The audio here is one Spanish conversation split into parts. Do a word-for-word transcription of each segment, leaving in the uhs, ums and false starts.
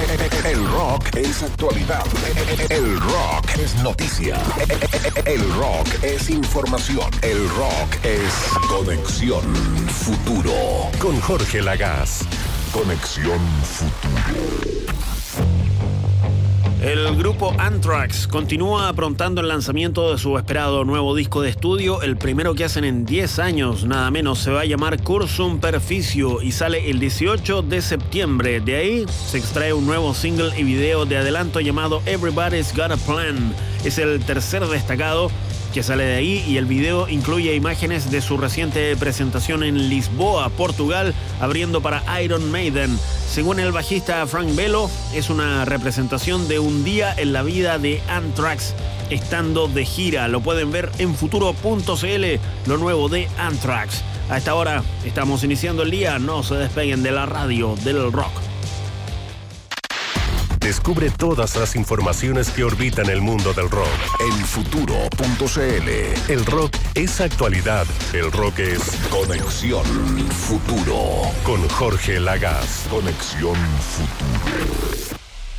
El rock es actualidad. El rock es noticia. El rock es información. El rock es Conexión Futuro. Con Jorge Lagaz. Conexión Futuro. El grupo Anthrax continúa aprontando el lanzamiento de su esperado nuevo disco de estudio, el primero que hacen en diez años, nada menos. Se va a llamar Cursum Perficio y sale el dieciocho de septiembre. De ahí se extrae un nuevo single y video de adelanto llamado Everybody's Got a Plan. Es el tercer destacado que sale de ahí y el video incluye imágenes de su reciente presentación en Lisboa, Portugal, abriendo para Iron Maiden. Según el bajista Frank Bello, es una representación de un día en la vida de Anthrax estando de gira. Lo pueden ver en futuro punto c l, lo nuevo de Anthrax. A esta hora estamos iniciando el día, no se despeguen de la radio del rock. Descubre todas las informaciones que orbitan el mundo del rock en futuro punto c l. El rock es actualidad. El rock es Conexión Futuro. Con Jorge Lagaz. Conexión Futuro.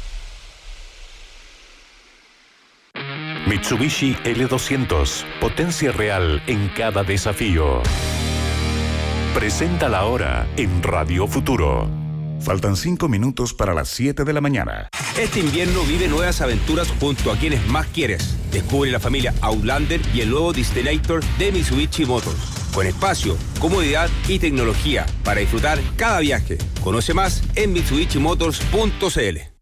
Mitsubishi L doscientos. Potencia real en cada desafío. Presenta la hora en Radio Futuro. Faltan cinco minutos para las siete de la mañana. Este invierno vive nuevas aventuras junto a quienes más quieres. Descubre la familia Outlander y el nuevo Destinator de Mitsubishi Motors. Con espacio, comodidad y tecnología para disfrutar cada viaje. Conoce más en mitsubishi motors punto c l.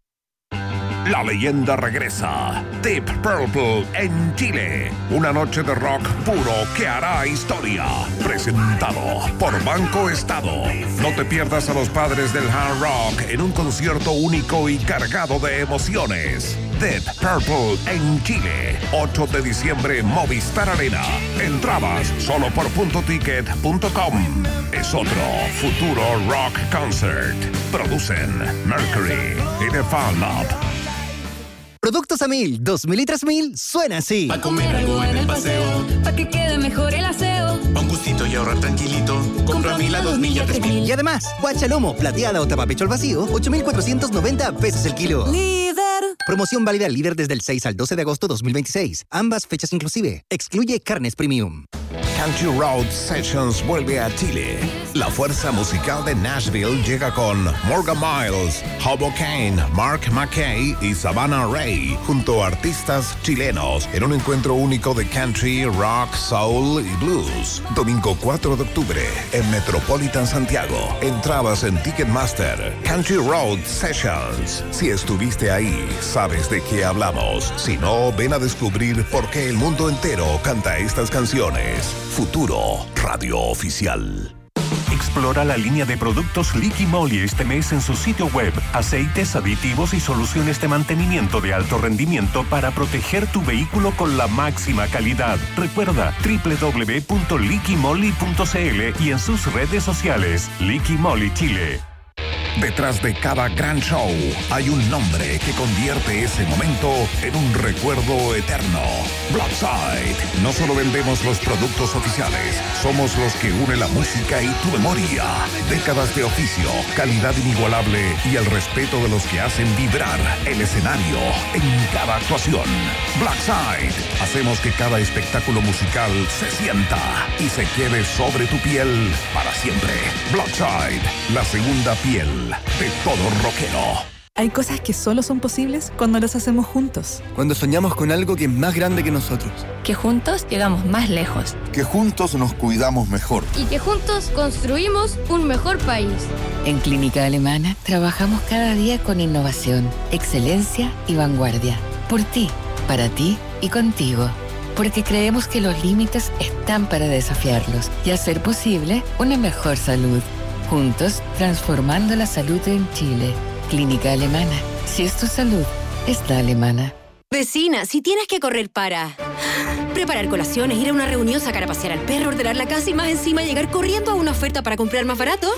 La leyenda regresa. Deep Purple en Chile. Una noche de rock puro que hará historia. Presentado por Banco Estado. No te pierdas a los padres del hard rock en un concierto único y cargado de emociones. Deep Purple en Chile. ocho de diciembre, Movistar Arena. Entradas solo por punto ticket punto com. Es otro futuro rock concert. Producen Mercury y The Fan Lab. Productos a mil, dos mil y tres mil, suena así. Pa' comer algo en el paseo, pa' que quede mejor el aseo. Pa' un gustito y ahorrar tranquilito, compra mil a dos mil y a tres mil. Y además, guachalomo, plateada o tapapecho al vacío, ocho mil cuatrocientos noventa pesos el kilo. Líder. Promoción válida al líder desde el seis al doce de agosto dos mil veintiséis. Ambas fechas inclusive. Excluye carnes premium. Country Road Sessions vuelve a Chile. La fuerza musical de Nashville llega con Morgan Miles, Hobo Kane, Mark McKay y Savannah Ray, junto a artistas chilenos, en un encuentro único de country, rock, soul y blues. Domingo cuatro de octubre en Metropolitan Santiago. Entradas en Ticketmaster. Country Road Sessions. Si estuviste ahí, sabes de qué hablamos. Si no, ven a descubrir por qué el mundo entero canta estas canciones. Futuro Radio Oficial. Explora la línea de productos Liqui Moly este mes en su sitio web. Aceites, aditivos y soluciones de mantenimiento de alto rendimiento para proteger tu vehículo con la máxima calidad. Recuerda doble u doble u doble u punto liqui moly punto c l y en sus redes sociales. Liqui Moly Chile. Detrás de cada gran show hay un nombre que convierte ese momento en un recuerdo eterno. Blackside. No solo vendemos los productos oficiales, somos los que unen la música y tu memoria. Décadas de oficio, calidad inigualable y el respeto de los que hacen vibrar el escenario en cada actuación. Blackside. Hacemos que cada espectáculo musical se sienta y se quede sobre tu piel para siempre. Blackside. La segunda piel de todo rockero. Hay cosas que solo son posibles cuando las hacemos juntos. Cuando soñamos con algo que es más grande que nosotros. Que juntos llegamos más lejos. Que juntos nos cuidamos mejor. Y que juntos construimos un mejor país. En Clínica Alemana trabajamos cada día con innovación, excelencia y vanguardia. Por ti, para ti y contigo. Porque creemos que los límites están para desafiarlos y hacer posible una mejor salud. Juntos, transformando la salud en Chile. Clínica Alemana. Si es tu salud, es la alemana. Vecina, si tienes que correr para preparar colaciones, ir a una reunión, sacar a pasear al perro, ordenar la casa y más encima llegar corriendo a una oferta para comprar más barato.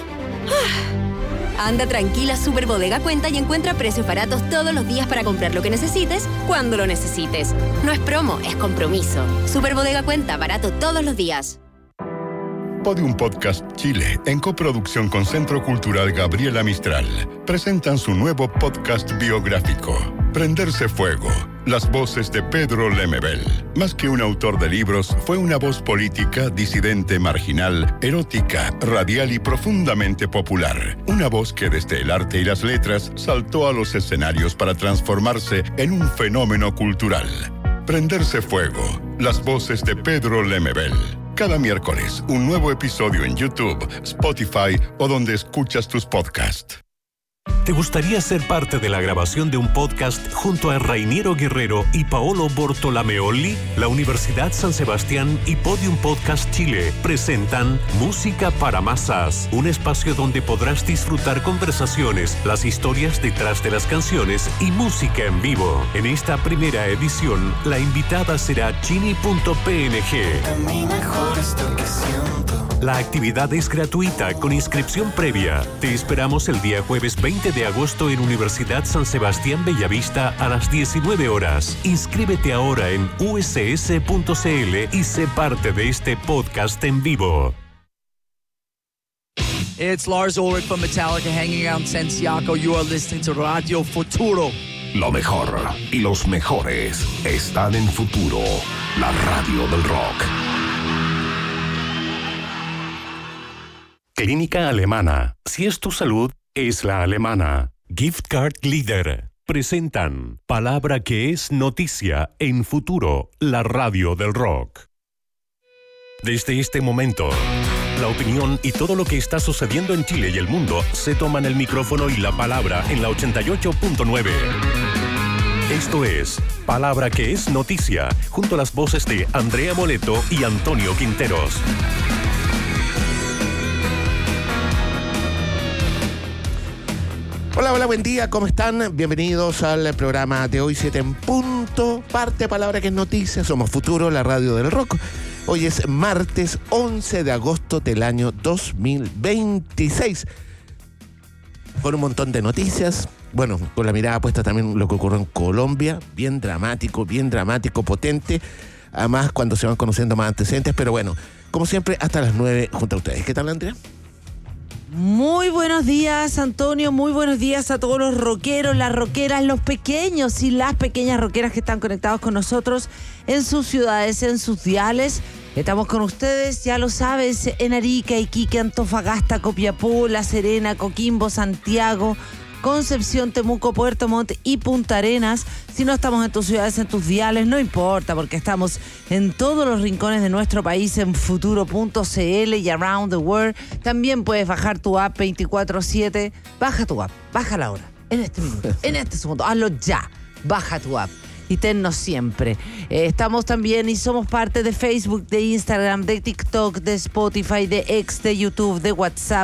Anda tranquila, Super Bodega cuenta y encuentra precios baratos todos los días para comprar lo que necesites, cuando lo necesites. No es promo, es compromiso. Super Bodega cuenta, barato todos los días. Podium Podcast Chile, en coproducción con Centro Cultural Gabriela Mistral, presentan su nuevo podcast biográfico, Prenderse Fuego. Las voces de Pedro Lemebel. Más que un autor de libros, fue una voz política, disidente, marginal, erótica, radial y profundamente popular. Una voz que desde el arte y las letras saltó a los escenarios para transformarse en un fenómeno cultural. Prenderse Fuego. Las voces de Pedro Lemebel. Cada miércoles, un nuevo episodio en YouTube, Spotify o donde escuchas tus podcasts. ¿Te gustaría ser parte de la grabación de un podcast junto a Rainiero Guerrero y Paolo Bortolameoli? La Universidad San Sebastián y Podium Podcast Chile presentan Música para Masas, un espacio donde podrás disfrutar conversaciones, las historias detrás de las canciones y música en vivo. En esta primera edición, la invitada será Chini punto p n g. La actividad es gratuita con inscripción previa. Te esperamos el día jueves veinte de agosto en Universidad San Sebastián Bellavista a las diecinueve horas. Inscríbete ahora en u s s punto c l y sé parte de este podcast en vivo. It's Lars Ulrich from Metallica hanging out in Santiago. You are listening to Radio Futuro. Lo mejor y los mejores están en Futuro, la radio del rock. Clínica Alemana. Si es tu salud, es la alemana. Gift Card Leader. Presentan Palabra que es noticia en Futuro, la radio del rock. Desde este momento, la opinión y todo lo que está sucediendo en Chile y el mundo se toman el micrófono y la palabra en la ochenta y ocho punto nueve. Esto es Palabra que es noticia, junto a las voces de Andrea Moleto y Antonio Quinteros. Hola, hola, buen día, ¿cómo están? Bienvenidos al programa de hoy, siete en punto. Parte Palabra que es noticia, somos Futuro, la radio del rock. Hoy es martes once de agosto del año dos mil veintiséis. Con un montón de noticias. Bueno, con la mirada puesta también en lo que ocurrió en Colombia. Bien dramático, bien dramático, potente. Además, cuando se van conociendo más antecedentes. Pero bueno, como siempre, hasta las nueve junto a ustedes. ¿Qué tal, Andrea? Muy buenos días, Antonio, muy buenos días a todos los rockeros, las rockeras, los pequeños y las pequeñas rockeras que están conectados con nosotros en sus ciudades, en sus diales. Estamos con ustedes, ya lo sabes, en Arica, Iquique, Antofagasta, Copiapó, La Serena, Coquimbo, Santiago, Concepción, Temuco, Puerto Montt y Punta Arenas. Si no estamos en tus ciudades, en tus diales, no importa, porque estamos en todos los rincones de nuestro país en futuro punto c l y around the world. También puedes bajar tu app veinticuatro siete. Baja tu app, bájala ahora, en este minuto, en este segundo, hazlo ya. Baja tu app y tennos siempre. Eh, estamos también y somos parte de Facebook, de Instagram, de TikTok, de Spotify, de X, de YouTube, de WhatsApp.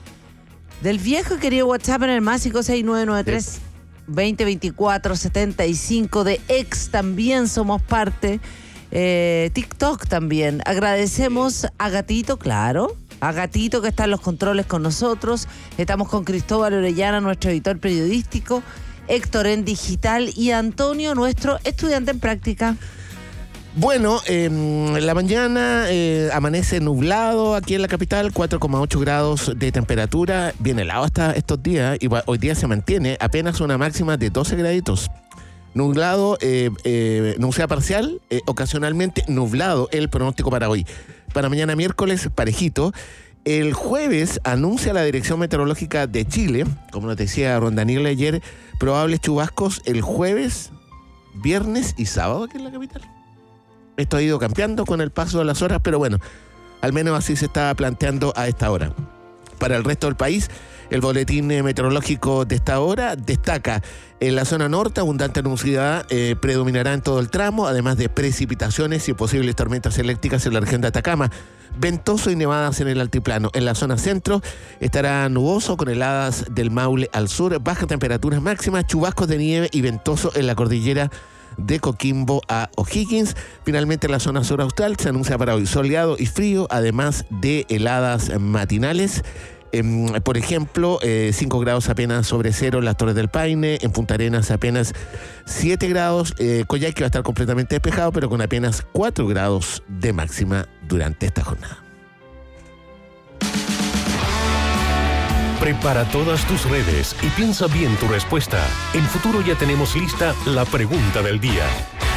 Del viejo querido WhatsApp en el más cinco seis nueve nueve tres, veinte veinticuatro setenta y cinco. De X también somos parte. Eh, TikTok también. Agradecemos a Gatito, claro. A Gatito que está en los controles con nosotros. Estamos con Cristóbal Orellana, nuestro editor periodístico. Héctor en digital y Antonio, nuestro estudiante en práctica. Bueno, eh, la mañana eh, amanece nublado aquí en la capital, cuatro coma ocho grados de temperatura, bien helado hasta estos días, y hoy día se mantiene apenas una máxima de doce graditos. Nublado, eh, eh, nubosidad parcial, eh, ocasionalmente nublado el pronóstico para hoy. Para mañana miércoles, parejito. El jueves anuncia la Dirección Meteorológica de Chile, como nos decía Ron Daniel ayer, probables chubascos el jueves, viernes y sábado aquí en la capital. Esto ha ido cambiando con el paso de las horas, pero bueno, al menos así se está planteando a esta hora. Para el resto del país, el boletín meteorológico de esta hora destaca en la zona norte, abundante nubosidad eh, predominará en todo el tramo, además de precipitaciones y posibles tormentas eléctricas en la región de Atacama. Ventoso y nevadas en el altiplano. En la zona centro estará nuboso con heladas del Maule al sur, bajas temperaturas máximas, chubascos de nieve y ventoso en la cordillera de Coquimbo a O'Higgins. Finalmente en la zona sur austral se anuncia para hoy soleado y frío, además de heladas matinales. Eh, por ejemplo, eh, cinco grados apenas sobre cero en las Torres del Paine, en Punta Arenas apenas siete grados, eh, Coyhaique va a estar completamente despejado, pero con apenas cuatro grados de máxima durante esta jornada. Prepara todas tus redes y piensa bien tu respuesta. En Futuro ya tenemos lista la pregunta del día.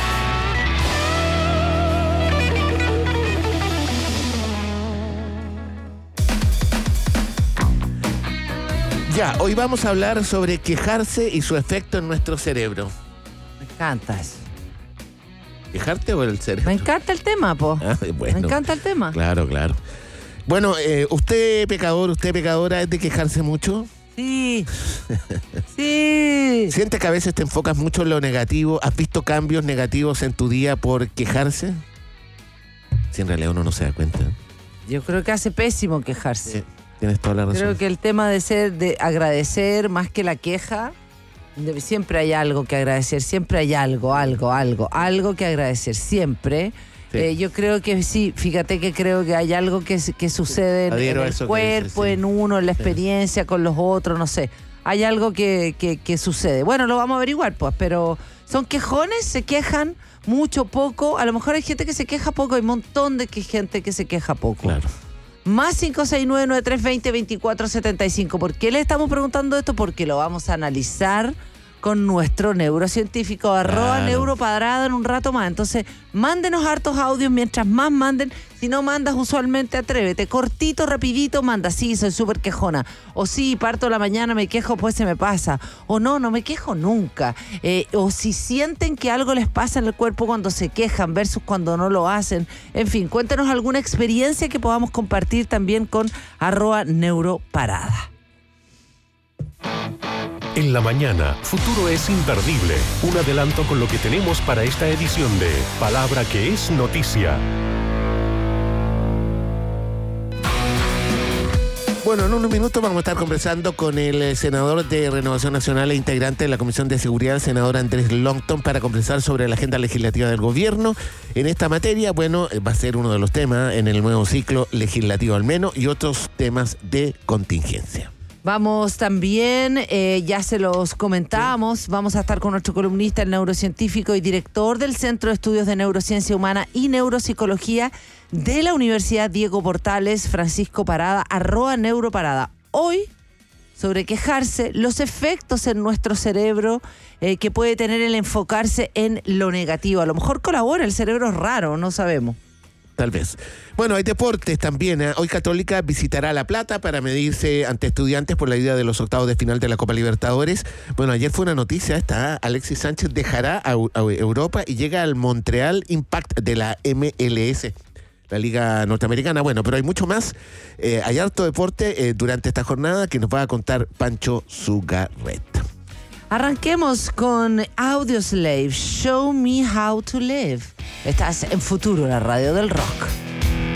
Ya, hoy vamos a hablar sobre quejarse y su efecto en nuestro cerebro. Me encanta eso. ¿Quejarte o el cerebro? Me encanta el tema, po. Ah, bueno, me encanta el tema. Claro, claro. Bueno, eh, usted pecador, usted pecadora, ¿es de quejarse mucho? Sí. Sí. ¿Sientes que a veces te enfocas mucho en lo negativo? ¿Has visto cambios negativos en tu día por quejarse? Si en realidad uno no se da cuenta. Yo creo que hace pésimo quejarse. Sí, tienes toda la razón. Creo que el tema de ser, de agradecer más que la queja, de- siempre hay algo que agradecer, siempre hay algo, algo, algo, algo que agradecer, siempre. Sí. Eh, yo creo que sí, fíjate que creo que hay algo que, que sucede en, Adhiero en a el eso que cuerpo, dices, sí. en uno, en la Sí. experiencia con los otros, no sé. Hay algo que, que, que sucede. Bueno, lo vamos a averiguar, pues, pero ¿son quejones? ¿Se quejan mucho, poco? A lo mejor hay gente que se queja poco, hay un montón de que- gente que se queja poco. Claro. Más cinco seis nueve, nueve tres dos cero, veinticuatro setenta y cinco. ¿Por qué le estamos preguntando esto? Porque lo vamos a analizar con nuestro neurocientífico, arroba Claro. neuropadrada en un rato más. Entonces, mándenos hartos audios, mientras más manden. Si no mandas, usualmente atrévete. Cortito, rapidito, manda. Sí, soy súper quejona. O sí, parto la mañana, me quejo, pues se me pasa. O no, no me quejo nunca. Eh, o si sienten que algo les pasa en el cuerpo cuando se quejan versus cuando no lo hacen. En fin, cuéntenos alguna experiencia que podamos compartir también con arroba neuroparada. En la mañana, Futuro es imperdible. Un adelanto con lo que tenemos para esta edición de Palabra que es Noticia. Bueno, en unos minutos vamos a estar conversando con el eh, senador de Renovación Nacional e integrante de la Comisión de Seguridad, el senador Andrés Longton, para conversar sobre la agenda legislativa del gobierno. En esta materia, bueno, eh, va a ser uno de los temas en el nuevo ciclo legislativo al menos y otros temas de contingencia. Vamos también, eh, ya se los comentábamos, vamos a estar con nuestro columnista, el neurocientífico y director del Centro de Estudios de Neurociencia Humana y Neuropsicología de la Universidad Diego Portales, Francisco Parada, arroba neuroparada. Hoy, sobre quejarse, los efectos en nuestro cerebro eh, que puede tener el enfocarse en lo negativo. A lo mejor colabora, el cerebro es raro, no sabemos. Tal vez. Bueno, hay deportes también. ¿eh? Hoy Católica visitará La Plata para medirse ante Estudiantes por la ida de los octavos de final de la Copa Libertadores. Bueno, ayer fue una noticia esta. ¿eh? Alexis Sánchez dejará a, a Europa y llega al Montreal Impact de la M L S, la Liga Norteamericana. Bueno, pero hay mucho más. Eh, hay harto deporte eh, durante esta jornada que nos va a contar Pancho Zugarret. Arranquemos con Audioslave, Show Me How to Live. Estás en Futuro, la radio del rock.